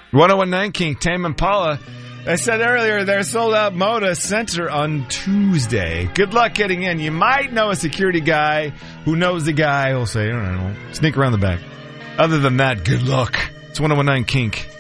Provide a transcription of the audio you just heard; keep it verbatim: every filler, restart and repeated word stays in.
ten nineteen King, Tame Impala. I said earlier, they're sold out Moda Center on Tuesday. Good luck getting in. You might know a security guy who knows the guy who'll say, I don't know, sneak around the back. Other than that, good luck. It's ten nineteen Kink.